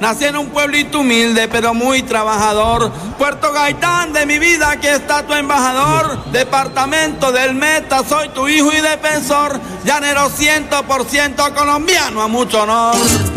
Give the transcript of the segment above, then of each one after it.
Nací en un pueblito humilde, pero muy trabajador. Puerto Gaitán de mi vida, aquí está tu embajador. Departamento del Meta, soy tu hijo y defensor. Llanero 100% colombiano, a mucho honor.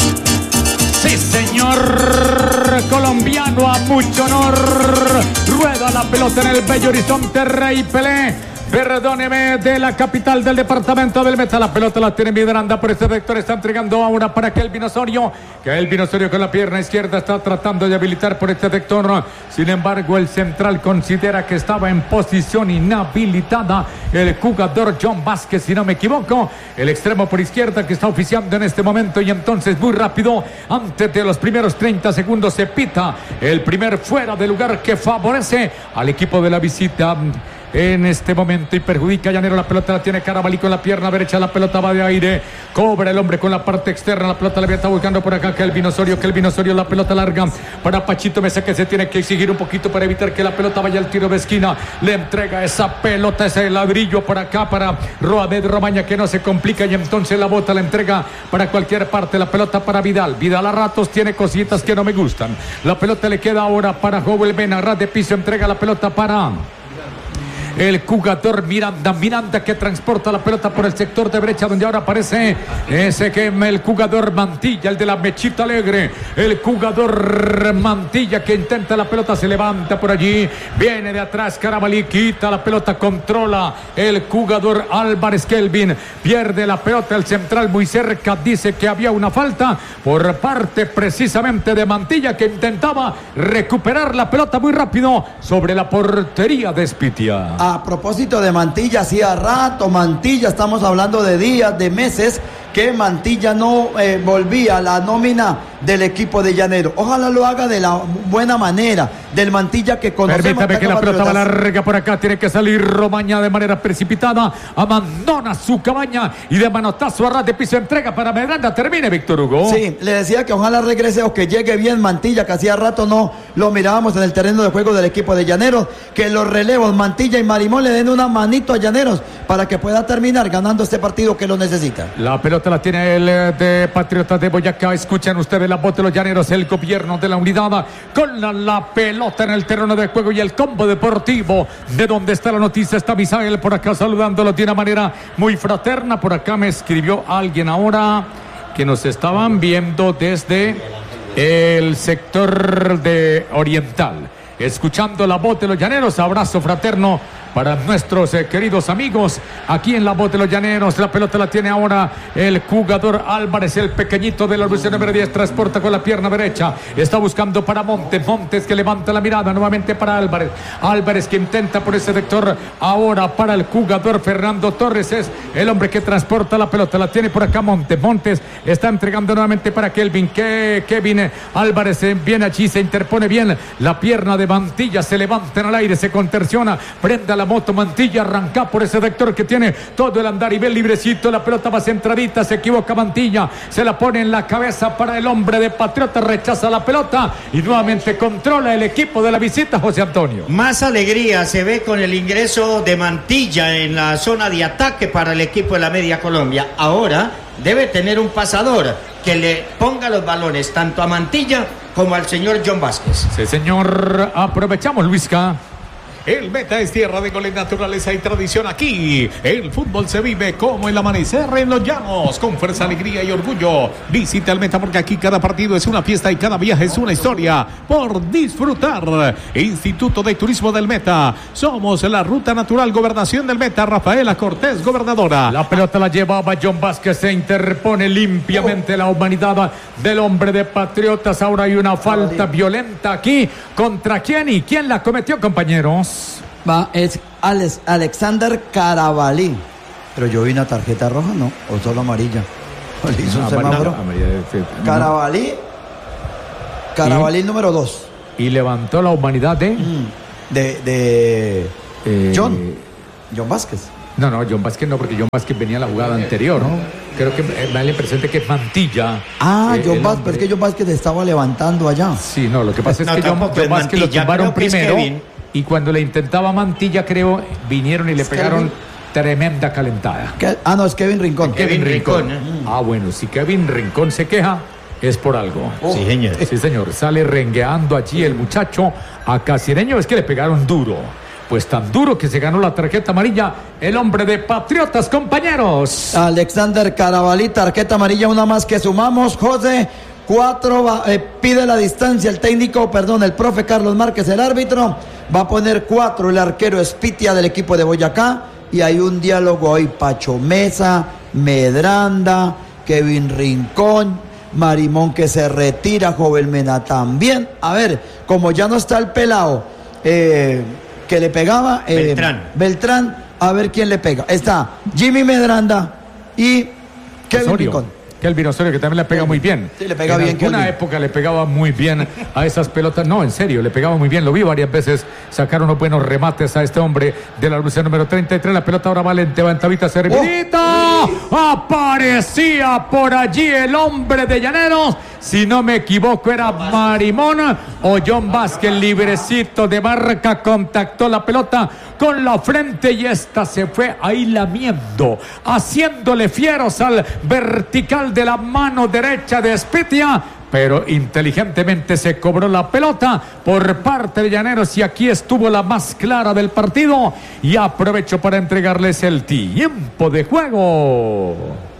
Sí, señor, colombiano a mucho honor. Rueda la pelota en el bello horizonte, Rey Pelé. Perdóneme, de la capital del departamento del Meta. La pelota la tiene Miranda por este sector. Está entregando ahora para Kelvin Osorio. Kelvin Osorio con la pierna izquierda está tratando de habilitar por este sector. Sin embargo, el central considera que estaba en posición inhabilitada el jugador John Vázquez, si no me equivoco. El extremo por izquierda que está oficiando en este momento. Y entonces, muy rápido, antes de los primeros 30 segundos, se pita el primer fuera de lugar que favorece al equipo de la visita en este momento y perjudica a Llanero. La pelota la tiene Carabalí con la pierna derecha, la pelota va de aire, cobra el hombre con la parte externa, la pelota la está buscando por acá Kelvin Osorio, la pelota larga para Pachito Mesa, que se tiene que exigir un poquito para evitar que la pelota vaya al tiro de esquina. Le entrega esa pelota, ese ladrillo por acá para Roamed Romaña, que no se complica, y entonces la bota la entrega para cualquier parte. La pelota para Vidal a ratos tiene cositas que no me gustan. La pelota le queda ahora para Joel Mena, ras de piso, entrega la pelota para el jugador Miranda que transporta la pelota por el sector de derecha, donde ahora aparece el jugador Mantilla, el de la mechita alegre, el jugador Mantilla que intenta la pelota, se levanta por allí, viene de atrás Carabalí, quita la pelota, controla el jugador Álvarez Kelvin, pierde la pelota, el central muy cerca, dice que había una falta por parte precisamente de Mantilla, que intentaba recuperar la pelota muy rápido sobre la portería de Espitia. A propósito de Mantilla, hacía rato Mantilla, estamos hablando de días, de meses, que Mantilla no volvía a la nómina del equipo de Llanero. Ojalá lo haga de la buena manera, del Mantilla que conocemos. Permítame que la pelota va larga por acá, tiene que salir Romaña de manera precipitada, abandona su cabaña y de manotazo a ras de piso entrega para Miranda. Termine, Víctor Hugo. Sí, le decía que ojalá regrese o que llegue bien Mantilla, que hacía rato no lo mirábamos en el terreno de juego del equipo de Llaneros, que los relevos Mantilla y Marimón le den una manito a Llaneros para que pueda terminar ganando este partido que lo necesita. La pelota la tiene el de Patriotas de Boyacá. Escuchan ustedes la voz de los llaneros, el gobierno de la unidad con la pelota en el terreno de juego y el combo deportivo. De donde está la noticia está Misael por acá saludándolo de una manera muy fraterna. Por acá me escribió alguien ahora que nos estaban viendo desde el sector de Oriental, escuchando la voz de los llaneros. Abrazo fraterno para nuestros queridos amigos aquí en la voz de los llaneros. La pelota la tiene ahora el jugador Álvarez, el pequeñito de la Luis número 10, transporta con la pierna derecha, está buscando para Montes que levanta la mirada nuevamente para Álvarez que intenta por ese sector ahora para el jugador Fernando Torres, es el hombre que transporta la pelota, la tiene por acá Montes está entregando nuevamente para Kevin Álvarez viene allí, se interpone bien, la pierna de Mantilla se levanta en el aire, se contorsiona, prende a la moto Mantilla, arranca por ese vector que tiene todo el andar y ve librecito, la pelota va centradita, se equivoca Mantilla, se la pone en la cabeza para el hombre de Patriota, rechaza la pelota y nuevamente controla el equipo de la visita, José Antonio. Más alegría se ve con el ingreso de Mantilla en la zona de ataque para el equipo de la Media Colombia. Ahora debe tener un pasador que le ponga los balones tanto a Mantilla como al señor John Vázquez. Sí, señor, aprovechamos, Luisca. El Meta es tierra de goles, naturaleza y tradición. Aquí el fútbol se vive como el amanecer en los llanos, con fuerza, alegría y orgullo. Visita el Meta porque aquí cada partido es una fiesta y cada viaje es una historia por disfrutar. Instituto de Turismo del Meta. Somos la ruta natural, gobernación del Meta. Rafaela Cortés, gobernadora. La pelota la llevaba John Vázquez, se interpone limpiamente la humanidad del hombre de Patriotas. Ahora hay una falta violenta aquí. ¿Contra quién y quién la cometió, compañeros? Es Alexander Carabalí. Pero yo vi una tarjeta roja, ¿no? O solo amarilla. ¿Le hizo un semáforo? Carabalí número 2. Y levantó la humanidad de John Vázquez. No, John Vázquez no, porque John Vázquez venía a la jugada anterior. ¿No? Creo que me da la impresión de que es Mantilla. John Vázquez, pero es que John Vázquez estaba levantando allá. Sí, no, lo que pasa es que John Vázquez lo tumbaron primero. Y cuando le intentaba Mantilla, creo, vinieron y le pegaron tremenda calentada. No, es Kevin Rincón. Kevin Rincón. Bueno, si Kevin Rincón se queja, es por algo. Sí, señor. Sí, señor. Sale rengueando allí el muchacho a Casireño. Es que le pegaron duro. Pues tan duro que se ganó la tarjeta amarilla el hombre de Patriotas, compañeros. Alexander Carabalí, tarjeta amarilla, una más que sumamos. José, 4, pide la distancia el técnico, el profe Carlos Márquez, el árbitro. Va a poner 4 el arquero Espitia del equipo de Boyacá. Y hay un diálogo hoy, Pacho Mesa, Medranda, Kevin Rincón, Marimón que se retira, Joven Mena también. A ver, como ya no está el pelado que le pegaba, Beltrán, a ver quién le pega. Está Jimmy Medranda y Kevin Rincón. Kelvin Osorio, que también le pega muy bien. Sí, le pega bien. En una época le pegaba muy bien a esas pelotas. No, en serio, le pegaba muy bien. Lo vi varias veces sacar unos buenos remates a este hombre de la Lucia número 33. La pelota ahora Valente, va en tabita servidita. Aparecía por allí el hombre de Llaneros. Si no me equivoco, era Marimón o John Vázquez, librecito de marca, contactó la pelota con la frente y esta se fue ahí lamiendo, haciéndole fieros al vertical de la mano derecha de Espitia, pero inteligentemente se cobró la pelota por parte de Llaneros y aquí estuvo la más clara del partido y aprovecho para entregarles el tiempo de juego.